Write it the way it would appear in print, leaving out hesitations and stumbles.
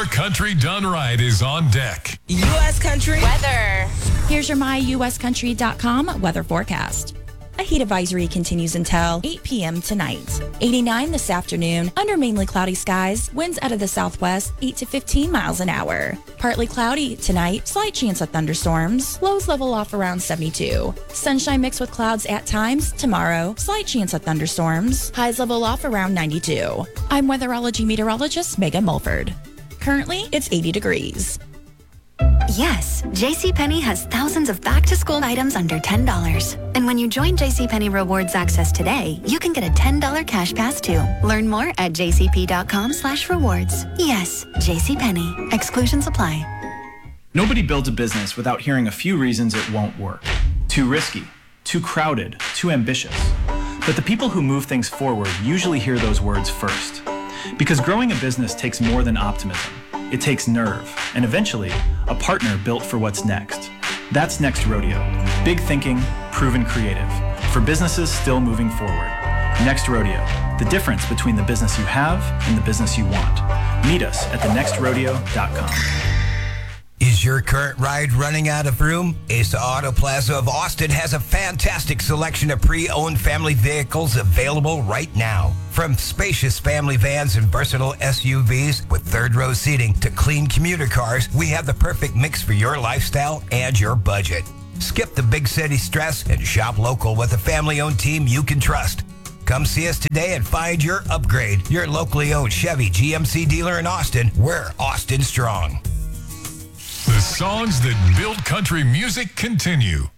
Your country done right is on deck. U.S. Country weather. Here's your myuscountry.com weather forecast. A heat advisory continues until 8 p.m. tonight. 89 this afternoon, under mainly cloudy skies, winds out of the southwest, 8 to 15 miles an hour. Partly cloudy tonight, slight chance of thunderstorms, lows level off around 72. Sunshine mixed with clouds at times. Tomorrow, slight chance of thunderstorms, highs level off around 92. I'm weatherology meteorologist Megan Mulford. Currently, it's 80 degrees. Yes, JCPenney has thousands of back-to-school items under $10. And when you join JCPenney Rewards Access today, you can get a $10 cash pass too. Learn more at jcp.com/rewards. Yes, JCPenney. Exclusions apply. Nobody builds a business without hearing a few reasons it won't work. Too risky, too crowded, too ambitious. But the people who move things forward usually hear those words first. Because growing a business takes more than optimism. It takes nerve, and eventually, a partner built for what's next. That's Next Rodeo. Big thinking, proven creative. For businesses still moving forward. Next Rodeo. The difference between the business you have and the business you want. Meet us at thenextrodeo.com. Is your current ride running out of room? Asa Auto Plaza of Austin has a fantastic selection of pre-owned family vehicles available right now. From spacious family vans and versatile SUVs with third-row seating to clean commuter cars, we have the perfect mix for your lifestyle and your budget. Skip the big city stress and shop local with a family-owned team you can trust. Come see us today and find your upgrade. Your locally owned Chevy GMC dealer in Austin. We're Austin Strong. The songs that build country music continue